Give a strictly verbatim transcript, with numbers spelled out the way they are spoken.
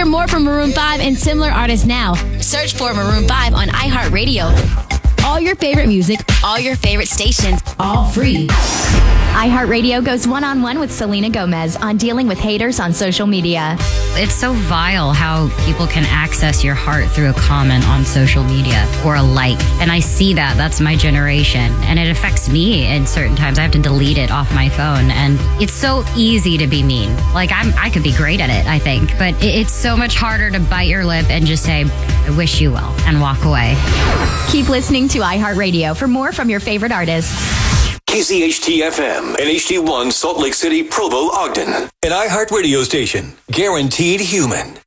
Hear more from Maroon five and similar artists now. Search for Maroon five on iHeartRadio. All your favorite music, all your favorite stations, all free. iHeartRadio goes one-on-one with Selena Gomez on dealing with haters on social media. It's so vile how people can access your heart through a comment on social media or a like. And I see that. That's my generation. And it affects me in certain times. I have to delete it off my phone. And it's so easy to be mean. Like, I'm, I could be great at it, I think. But it, it's so much harder to bite your lip and just say, I wish you well, and walk away. Keep listening to iHeartRadio for more from your favorite artists. K C H T F M and H D one Salt Lake City, Provo, Ogden. An iHeartRadio station. Guaranteed human.